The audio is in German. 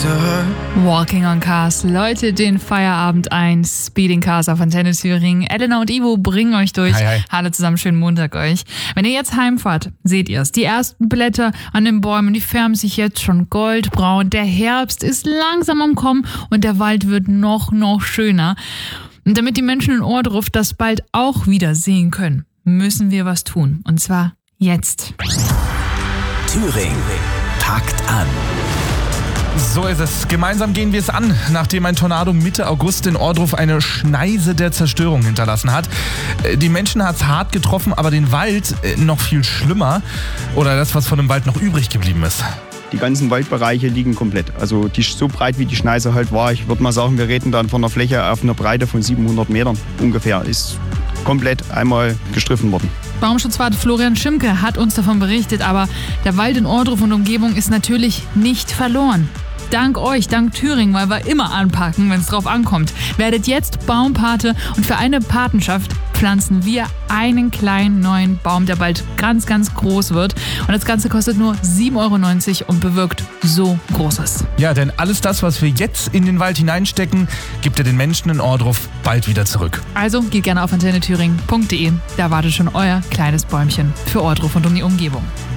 to her. Walking on Cars läutet den Feierabend ein. Speeding Cars auf Antenne Thüringen. Elena und Ivo bringen euch durch. Hi, hi. Hallo zusammen, schönen Montag euch. Wenn ihr jetzt heimfahrt, seht ihr es. Die ersten Blätter an den Bäumen, die färben sich jetzt schon goldbraun. Der Herbst ist langsam am Kommen und der Wald wird noch schöner. Und damit die Menschen in Ohrdruf das bald auch wieder sehen können, müssen wir was tun. Und zwar jetzt. Thüringen packt an. So ist es. Gemeinsam gehen wir es an, nachdem ein Tornado Mitte August in Ohrdruf eine Schneise der Zerstörung hinterlassen hat. Die Menschen hat es hart getroffen, aber den Wald noch viel schlimmer. Oder das, was von dem Wald noch übrig geblieben ist. Die ganzen Waldbereiche liegen komplett. Also so breit wie die Schneise halt war. Ich würde mal sagen, wir reden dann von einer Fläche auf einer Breite von 700 Metern ungefähr. Ist komplett einmal gestriffen worden. Baumschutzwart Florian Schimke hat uns davon berichtet, aber der Wald in Ohrdruf und Umgebung ist natürlich nicht verloren. Dank euch, dank Thüringen, weil wir immer anpacken, wenn es drauf ankommt. Werdet jetzt Baumpate und für eine Patenschaft pflanzen wir einen kleinen neuen Baum, der bald ganz groß wird. Und das Ganze kostet nur 7,90 € und bewirkt so Großes. Ja, denn alles das, was wir jetzt in den Wald hineinstecken, gibt er den Menschen in Ohrdruf bald wieder zurück. Also geht gerne auf antennethüringen.de. Da wartet schon euer kleines Bäumchen für Ohrdruf und um die Umgebung.